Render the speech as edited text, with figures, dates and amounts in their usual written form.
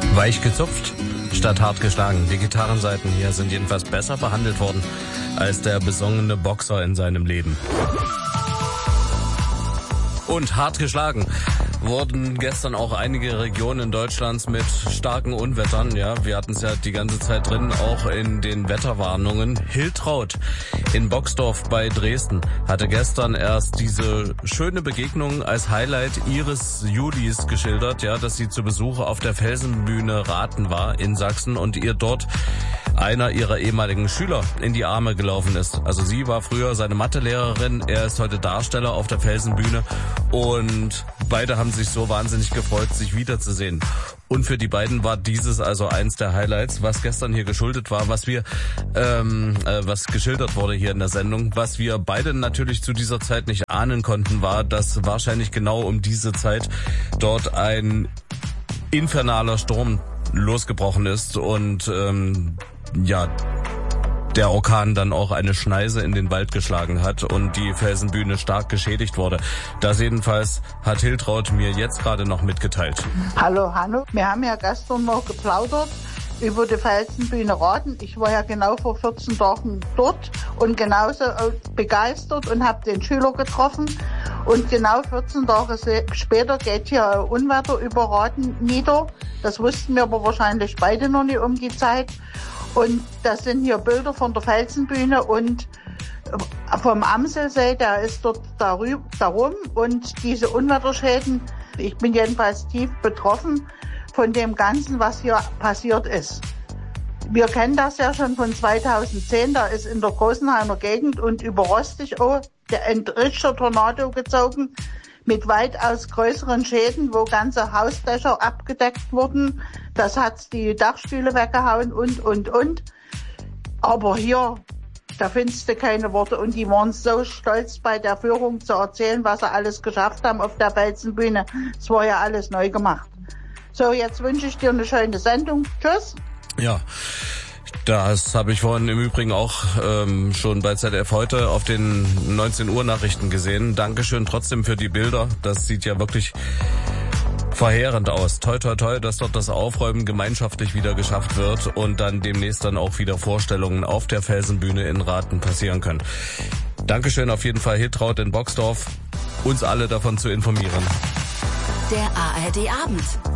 Weich gezupft statt hart geschlagen. Die Gitarrenseiten hier sind jedenfalls besser behandelt worden als der besungene Boxer in seinem Leben. Und hart geschlagen wurden gestern auch einige Regionen Deutschlands mit starken Unwettern. Ja, wir hatten es ja die ganze Zeit drin, auch in den Wetterwarnungen. Hiltraut in Boxdorf bei Dresden hatte gestern erst diese schöne Begegnung als Highlight ihres Julis geschildert, ja, dass sie zu Besuch auf der Felsenbühne Rathen war in Sachsen und ihr dort einer ihrer ehemaligen Schüler in die Arme gelaufen ist. Also sie war früher seine Mathelehrerin, er ist heute Darsteller auf der Felsenbühne und beide haben sich so wahnsinnig gefreut, sich wiederzusehen. Und für die beiden war dieses also eins der Highlights, was gestern hier geschuldet war, was geschildert wurde hier in der Sendung. Was wir beide natürlich zu dieser Zeit nicht ahnen konnten, war, dass wahrscheinlich genau um diese Zeit dort ein infernaler Sturm losgebrochen ist und der Orkan dann auch eine Schneise in den Wald geschlagen hat und die Felsenbühne stark geschädigt wurde. Das jedenfalls hat Hiltraut mir jetzt gerade noch mitgeteilt. Hallo Hanno, wir haben ja gestern noch geplaudert über die Felsenbühne Rathen. Ich war ja genau vor 14 Tagen dort und genauso begeistert und habe den Schüler getroffen. Und genau 14 Tage später geht hier ein Unwetter über Rathen nieder. Das wussten wir aber wahrscheinlich beide noch nicht um die Zeit. Und das sind hier Bilder von der Felsenbühne und vom Amselsee, der ist dort darum. Und diese Unwetterschäden, ich bin jedenfalls tief betroffen von dem Ganzen, was hier passiert ist. Wir kennen das ja schon von 2010, da ist in der Großenheimer Gegend und über Rostichow ein richtiger Tornado gezogen mit weitaus größeren Schäden, wo ganze Hausdächer abgedeckt wurden. Das hat die Dachstühle weggehauen und. Aber hier, da findest du keine Worte und die waren so stolz bei der Führung zu erzählen, was sie alles geschafft haben auf der Felsenbühne. Es war ja alles neu gemacht. So, jetzt wünsche ich dir eine schöne Sendung. Tschüss. Ja. Das habe ich vorhin im Übrigen auch schon bei ZDF heute auf den 19 Uhr Nachrichten gesehen. Dankeschön trotzdem für die Bilder. Das sieht ja wirklich verheerend aus. Toi, toi, toi, dass dort das Aufräumen gemeinschaftlich wieder geschafft wird und dann demnächst dann auch wieder Vorstellungen auf der Felsenbühne in Rathen passieren können. Dankeschön auf jeden Fall Hiltraut in Boxdorf, uns alle davon zu informieren. Der ARD Abend.